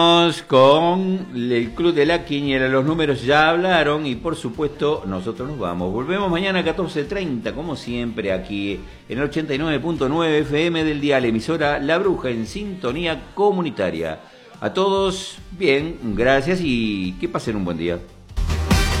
Con el Club de la Quiniela, los números ya hablaron y por supuesto nosotros nos vamos. Volvemos mañana a 14:30, como siempre, aquí en el 89.9 FM del dial, emisora La Bruja, en sintonía comunitaria. A todos, bien, gracias y que pasen un buen día.